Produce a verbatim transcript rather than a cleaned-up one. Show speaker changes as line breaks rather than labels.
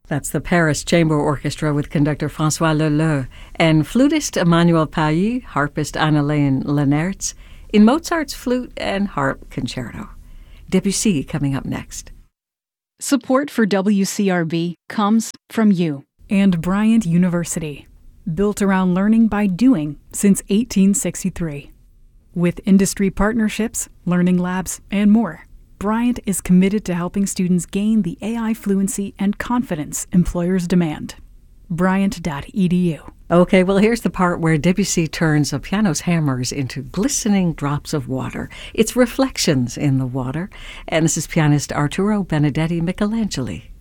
That's the Paris Chamber Orchestra with conductor François Leleu and flutist Emmanuel Pailly, harpist Anna-Léon Lenertz, in Mozart's Flute and Harp Concerto. Debussy coming up next.
Support for W C R B comes from you.
And Bryant University, built around learning by doing since eighteen sixty-three. With industry partnerships, learning labs, and more, Bryant is committed to helping students gain the A I fluency and confidence employers demand. Bryant dot e d u.
Okay, well, here's the part where Debussy turns a piano's hammers into glistening drops of water. It's reflections in the water. And this is pianist Arturo Benedetti Michelangeli.